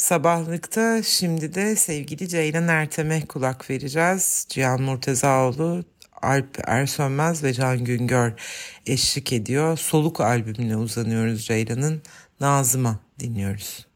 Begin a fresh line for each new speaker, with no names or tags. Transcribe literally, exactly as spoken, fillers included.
Sabahlıkta şimdi de sevgili Ceylan Ertem'e kulak vereceğiz. Cihan Murtezaoğlu, Alp Ersönmez ve Can Güngör eşlik ediyor. Soluk albümüne uzanıyoruz Ceylan'ın. Nazım'a dinliyoruz.